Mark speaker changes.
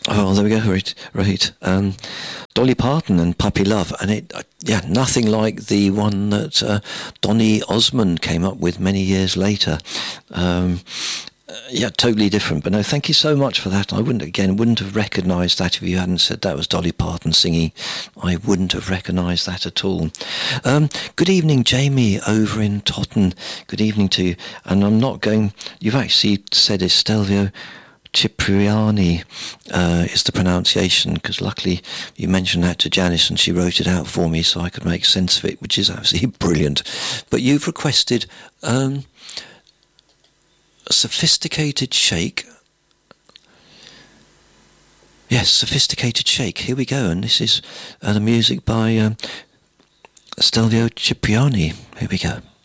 Speaker 1: Oh, there we go. Right. Dolly Parton and Puppy Love, and nothing like the one that Donny Osmond came up with many years later. Totally different. But no, thank you so much for that. I wouldn't have recognised that if you hadn't said that was Dolly Parton singing. I wouldn't have recognised that at all. Good evening, Jamie, over in Totten. Good evening to you. And you've actually said Stelvio Cipriani is the pronunciation, because luckily you mentioned that to Janice and she wrote it out for me so I could make sense of it, which is absolutely brilliant. But you've requested a Sophisticated Shake. Yes, Sophisticated Shake. Here we go, and this is the music by Stelvio Cipriani. Here we go.